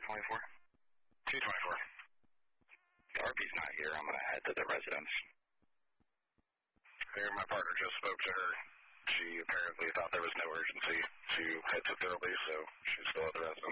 224? 224. RP's not here. I'm going to head to the residence. Here, my partner just spoke to her. She apparently thought there was no urgency to head to Thurlby, so she's still at the residence.